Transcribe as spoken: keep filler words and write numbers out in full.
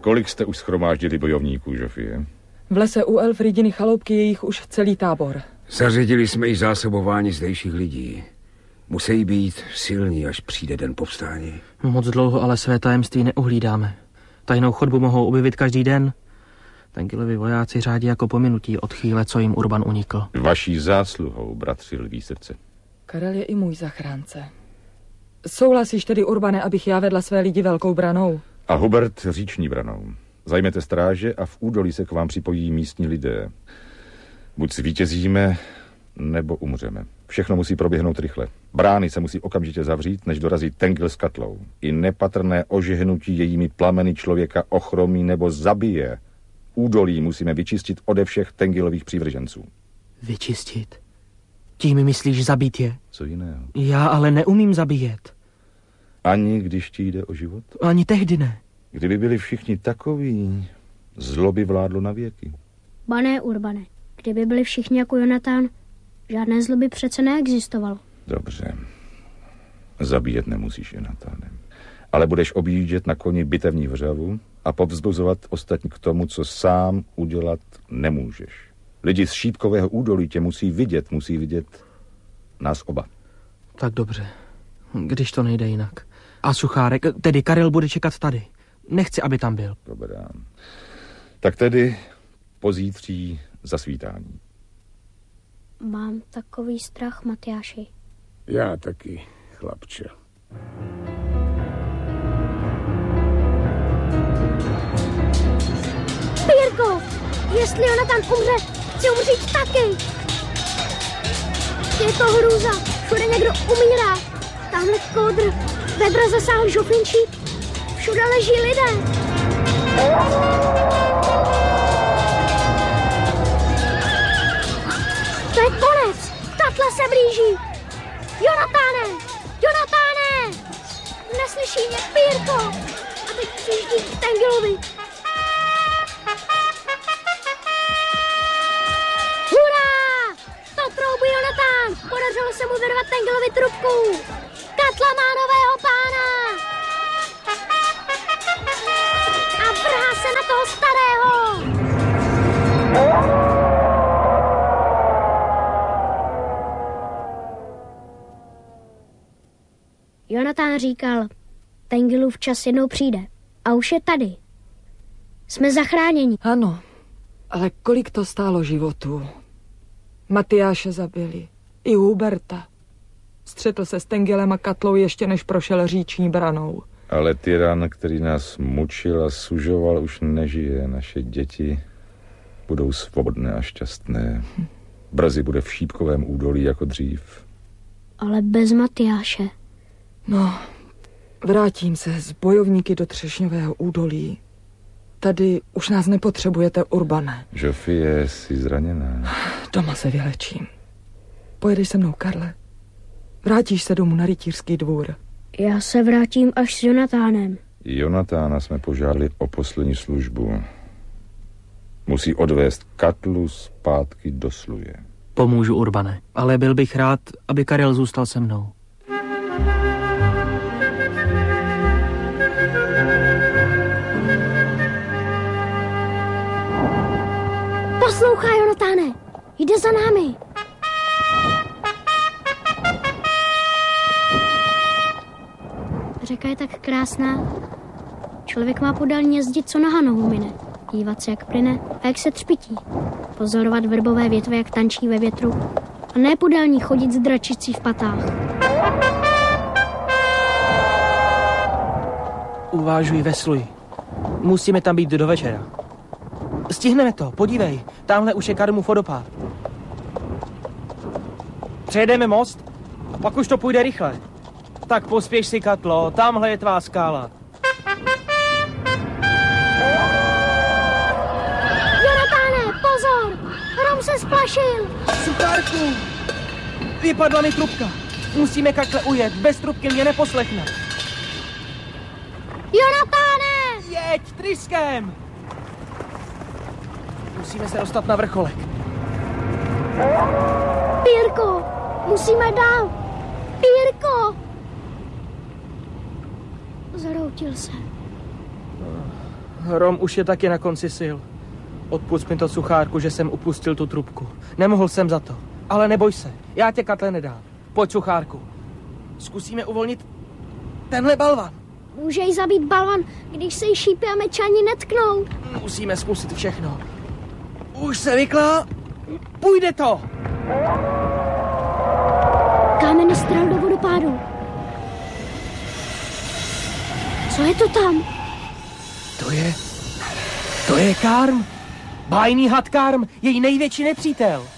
Kolik jste už shromáždili bojovníků, Žofie? V lese u Elfridiny chaloupky je jich už celý tábor. Zařídili jsme i zásobování zdejších lidí. Musí být silní, až přijde den povstání. Moc dlouho ale své tajemství neuhlídáme. Tajnou chodbu mohou objevit každý den. Tengilovi vojáci řádí jako pominutí od chvíle, co jim Urban unikl. Vaší zásluhou, bratři lví srdce. Karel je i můj zachránce. Souhlasíš tedy, Urbane, abych já vedla své lidi velkou branou? A Hubert říční branou. Zajměte stráže a v údolí se k vám připojí místní lidé. Buď zvítězíme, nebo umřeme. Všechno musí proběhnout rychle. Brány se musí okamžitě zavřít, než dorazí Tengil s katlou. I nepatrné ožehnutí jejími plameny člověka ochromí nebo zabije. Údolí musíme vyčistit ode všech Tengilových přívrženců. Vyčistit? Tím myslíš zabít je? Co jiného? Já ale neumím zabíjet. Ani když ti jde o život? Ani tehdy ne. Kdyby byli všichni takoví, zlo by vládlo na věky. Ba ne, Urbane. Kdyby byli všichni jako Jonatán, žádné zlo by přece neexistovalo. Dobře. Zabíjet nemusíš, Jonatáne. Ale budeš objíždět na koni bitevní vřavu a povzbuzovat ostatní k tomu, co sám udělat nemůžeš. Lidi z Šípkového údolí tě musí vidět, musí vidět nás oba. Tak dobře, když to nejde jinak. A Suchárek, tedy Karel, bude čekat tady. Nechci, aby tam byl. Dobrá. Tak tedy pozítří zasvítání. Mám takový strach, Matyáši. Já taky, chlapče. Pírko, jestli Jonatán umře, chci umřít taky. Je to hrůza, všude někdo umírá. Tamhle kódr, vedra zasáhl žoflinčík, všude leží lidé. To je konec, Katla se blíží. Jonatáne, Jonatáne, neslyší mě, Pírko. A teď přijíždí k Tengilovi. Podařilo se mu vyrvat Tengilovi trubku. Katla má nového pána. A vrhá se na toho starého. Jonatán říkal, Tengilův čas jednou přijde. A už je tady. Jsme zachráněni. Ano, ale kolik to stálo životů? Matyáše zabili. I Huberta. Střetl se s Tengilem a Katlou ještě než prošel říční branou. Ale tyran, který nás mučil a sužoval, už nežije. Naše děti budou svobodné a šťastné. Brzy bude v Šípkovém údolí jako dřív. Ale bez Matyáše. No, vrátím se s bojovníky do Třešňového údolí. Tady už nás nepotřebujete, Urbane. Žofie, jsi zraněná. Doma se vylečím. Pojedeš se mnou, Karle? Vrátíš se domů na rytířský dvůr? Já se vrátím až s Jonatánem. Jonatána jsme požádali o poslední službu. Musí odvést Katlu zpátky do Sluje. Pomůžu, Urbane, ale byl bych rád, aby Karel zůstal se mnou. Poslouchej, Jonatáne, jde za námi. Řeka je tak krásná. Člověk má podélně jezdit, co noha nohu mine. Dívat se, jak plyne a jak se třpití. Pozorovat vrbové větve, jak tančí ve větru. A ne podélní chodit s dračicí v patách. Uvážuji ve Sluji. Musíme tam být do večera. Stihneme to, podívej. Tamhle už je Karmův vodopád. Přejedeme most, pak už to půjde rychle. Tak pospěš si, Katlo, tamhle je tvá skála. Jonatáne, pozor! Hrom se splašil! Suchárku! Vypadla mi trubka. Musíme Kakle ujet, bez trubky mě neposlechne. Jonatáne! Jeď, tryskem! Musíme se dostat na vrcholek. Pírko, musíme dál! Pírko! Zaroutil se. Rom už je taky na konci sil. Odpusť mi to, Suchárku, že jsem upustil tu trubku. Nemohl jsem za to. Ale neboj se, já tě, Katle, nedám. Pojď, Suchárku. Zkusíme uvolnit tenhle balvan. Může jí zabít balvan, když se jí šípy a meč ani netknou. Musíme zkusit všechno. Už se vykla. Půjde to. Kámen strel do vodopádu. Co je to tam? To je... To je Karm. Bájný had Karm, její největší nepřítel.